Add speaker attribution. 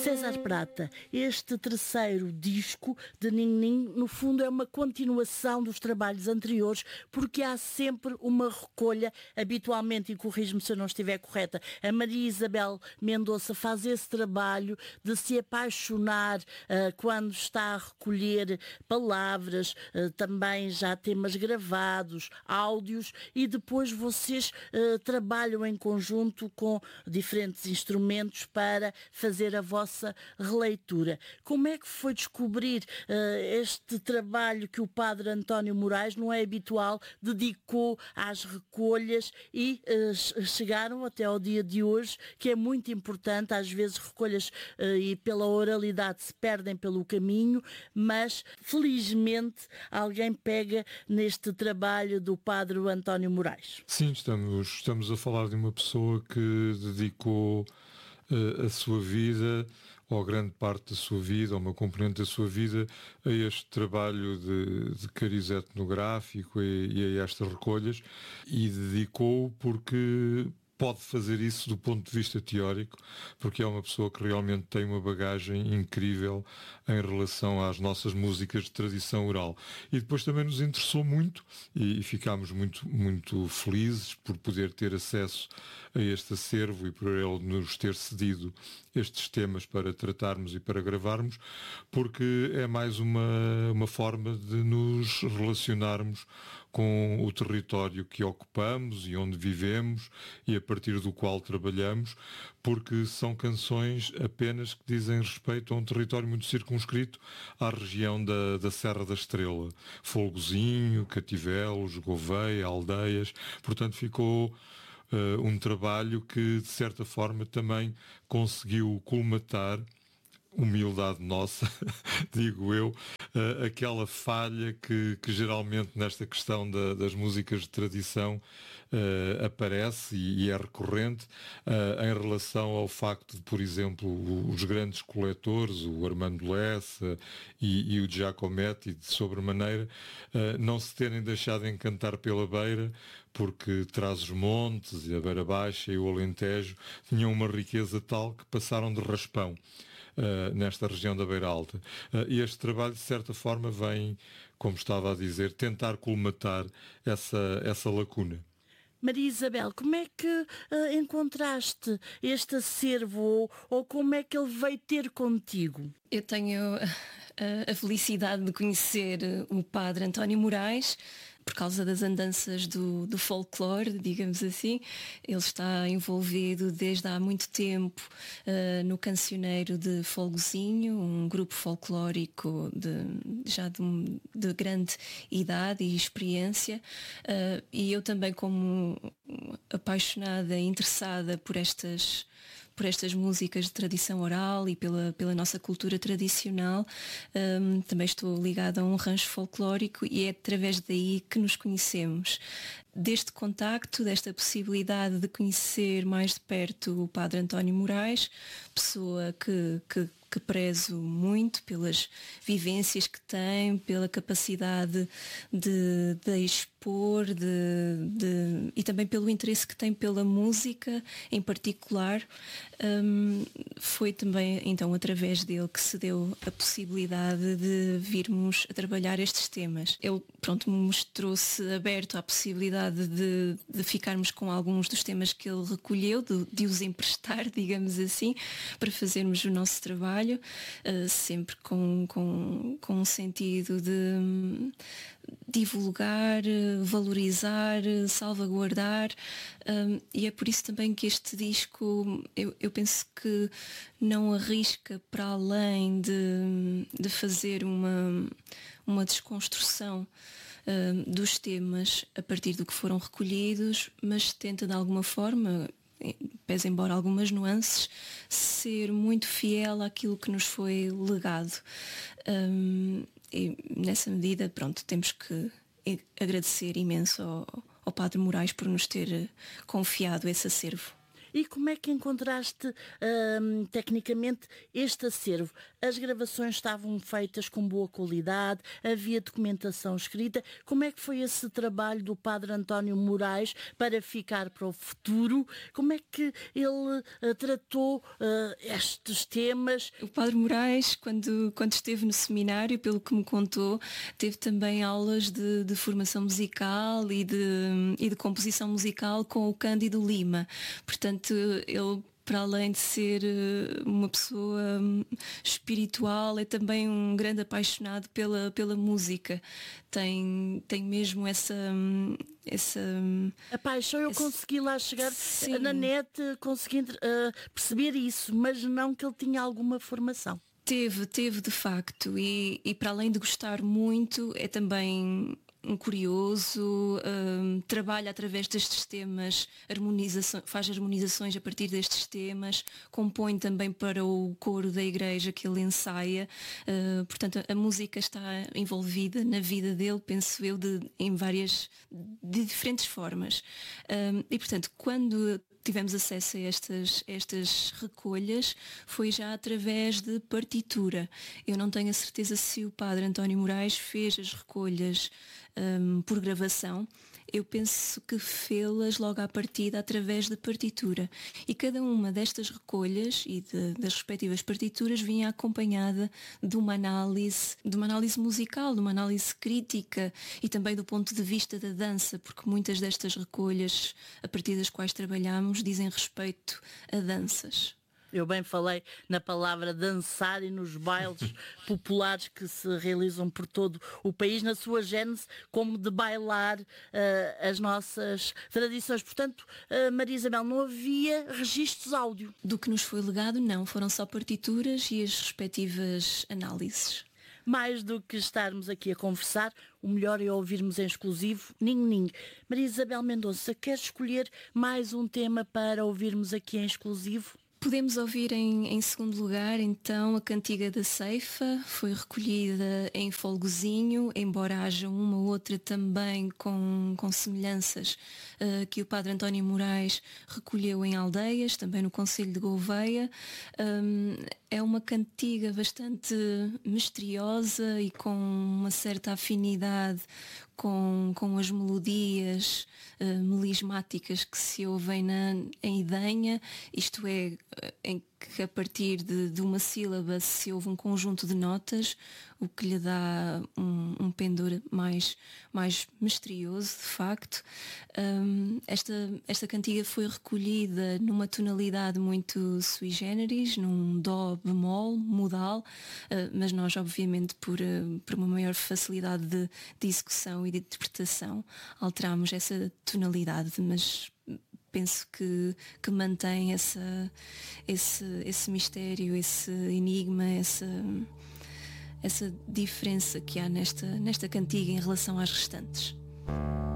Speaker 1: César Prata, este terceiro disco de Ninho, no fundo é uma continuação dos trabalhos anteriores, porque há sempre uma recolha, habitualmente, e corrijo-me se eu não estiver correta, a Maria Isabel Mendonça faz esse trabalho de se apaixonar quando está a recolher palavras, também já temas gravados, áudios, e depois vocês trabalham em conjunto com diferentes instrumentos para fazer a vossa releitura. Como é que foi descobrir este trabalho que o padre António Moraes, não é habitual, dedicou às recolhas e chegaram até ao dia de hoje, que é muito importante, às vezes recolhas e pela oralidade se perdem pelo caminho, mas felizmente alguém pega neste trabalho do padre António Moraes.
Speaker 2: Sim, estamos a falar de uma pessoa que dedicou a sua vida, ou grande parte da sua vida, ou uma componente da sua vida, a este trabalho de cariz etnográfico e a estas recolhas, e dedicou porque pode fazer isso do ponto de vista teórico, porque é uma pessoa que realmente tem uma bagagem incrível em relação às nossas músicas de tradição oral. E depois também nos interessou muito e ficámos muito, muito felizes por poder ter acesso a este acervo e por ele nos ter cedido estes temas para tratarmos e para gravarmos, porque é mais uma forma de nos relacionarmos com o território que ocupamos e onde vivemos e a partir do qual trabalhamos, porque são canções apenas que dizem respeito a um território muito circunscrito à região da Serra da Estrela. Folgozinho, Cativelos, Gouveia, Aldeias, portanto ficou um trabalho que de certa forma também conseguiu colmatar, humildade nossa, digo eu, aquela falha que geralmente nesta questão das músicas de tradição aparece e é recorrente em relação ao facto de, por exemplo, os grandes coletores, o Armando Lessa e o Giacometti, de sobremaneira, não se terem deixado encantar pela beira, porque Trás-os-Montes, a Beira Baixa e o Alentejo tinham uma riqueza tal que passaram de raspão nesta região da Beira Alta. E este trabalho, de certa forma, vem, como estava a dizer, tentar colmatar essa lacuna.
Speaker 1: Maria Isabel, como é que encontraste este acervo ou como é que ele veio ter contigo?
Speaker 3: Eu tenho a felicidade de conhecer o padre António Moraes por causa das andanças do folclore, digamos assim. Ele está envolvido desde há muito tempo no Cancioneiro de Folgozinho, um grupo folclórico de grande idade e experiência, e eu também, como apaixonada e interessada por estas músicas de tradição oral e pela nossa cultura tradicional, também estou ligada a um rancho folclórico e é através daí que nos conhecemos. Deste contacto, desta possibilidade de conhecer mais de perto o padre António Moraes, pessoa que prezo muito pelas vivências que tem, pela capacidade de expor e também pelo interesse que tem pela música em particular. Foi também então através dele que se deu a possibilidade de virmos a trabalhar estes temas. Ele mostrou-se aberto à possibilidade de ficarmos com alguns dos temas que ele recolheu, de os emprestar, digamos assim, para fazermos o nosso trabalho, sempre com um sentido de divulgar, valorizar, salvaguardar, e é por isso também que este disco eu penso que não arrisca para além de fazer uma desconstrução dos temas a partir do que foram recolhidos, mas tenta de alguma forma, pese embora algumas nuances, ser muito fiel àquilo que nos foi legado. E nessa medida, temos que agradecer imenso ao Padre Moraes por nos ter confiado esse acervo.
Speaker 1: E como é que encontraste tecnicamente este acervo? As gravações estavam feitas com boa qualidade, havia documentação escrita. Como é que foi esse trabalho do Padre António Moraes para ficar para o futuro? Como é que ele tratou estes temas?
Speaker 3: O Padre Moraes, quando esteve no seminário, pelo que me contou, teve também aulas de formação musical e de composição musical com o Cândido Lima. Portanto, ele, para além de ser uma pessoa espiritual, é também um grande apaixonado pela música. Tem mesmo essa
Speaker 1: a paixão. Eu consegui lá chegar,
Speaker 3: sim,
Speaker 1: na net, consegui perceber isso, mas não que ele tinha alguma formação.
Speaker 3: Teve de facto, e para além de gostar muito, é também um curioso, trabalha através destes temas, faz harmonizações a partir destes temas, compõe também para o coro da igreja que ele ensaia, portanto a música está envolvida na vida dele, penso eu, de diferentes formas, e portanto quando tivemos acesso a estas recolhas foi já através de partitura. Eu não tenho a certeza se o Padre António Moraes fez as recolhas por gravação. Eu penso que fê-las logo à partida através de partitura. E cada uma destas recolhas e das respectivas partituras vinha acompanhada de uma análise musical, de uma análise crítica e também do ponto de vista da dança, porque muitas destas recolhas, a partir das quais trabalhamos, dizem respeito a danças.
Speaker 1: Eu bem falei na palavra dançar e nos bailes populares que se realizam por todo o país, na sua gênese, como de bailar as nossas tradições. Portanto, Maria Isabel, não havia registros áudio.
Speaker 3: Do que nos foi legado, não. Foram só partituras e as respectivas análises.
Speaker 1: Mais do que estarmos aqui a conversar, o melhor é ouvirmos em exclusivo Ninho Ninho. Maria Isabel Mendonça, quer escolher mais um tema para ouvirmos aqui em exclusivo?
Speaker 3: Podemos ouvir em segundo lugar, então, a Cantiga da Ceifa. Foi recolhida em Folgozinho, embora haja uma ou outra também com semelhanças que o Padre António Moraes recolheu em Aldeias, também no concelho de Gouveia. É uma cantiga bastante misteriosa e com uma certa afinidade com as melodias melismáticas que se ouvem em Idenha, isto é, em que a partir de uma sílaba se ouve um conjunto de notas, o que lhe dá um pendor mais misterioso, de facto. Esta cantiga foi recolhida numa tonalidade muito sui generis, num dó bemol, modal, mas nós, obviamente, por uma maior facilidade de execução e de interpretação, alterámos essa tonalidade, mas penso que mantém esse mistério, esse enigma, essa diferença que há nesta cantiga em relação às restantes.